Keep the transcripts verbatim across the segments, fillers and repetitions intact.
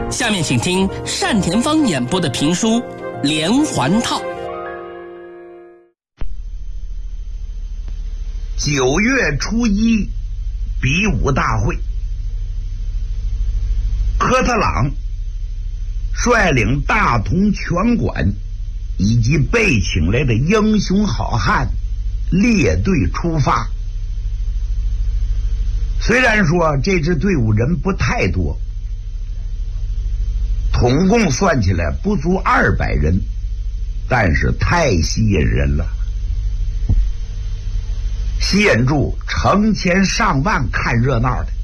下面请听单田芳演播的评书《连环套》。 九月初一，比武大会，科特朗率领大同拳馆以及被请来的英雄好汉列队出发。虽然说这支队伍人不太多，统共算起来不足二百人，但是太吸引人了，吸引住成千上万看热闹的。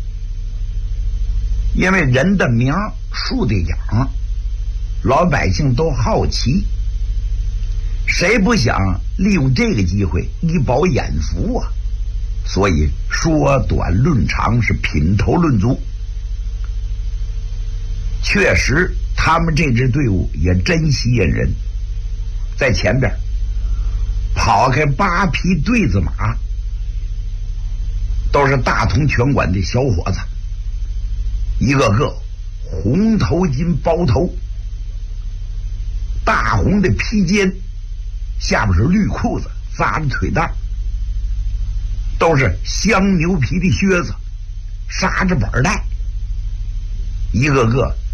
因为人的名树的养，老百姓都好奇，谁不想利用这个机会一饱眼福啊？所以说短论长，是品头论足。确实他们这支队伍也真吸引人，在前边跑开八匹对子马，都是大同拳馆的小伙子，一个个红头巾包头，大红的披肩，下面是绿裤子扎着腿带，都是香牛皮的靴子，纱着板带，一个个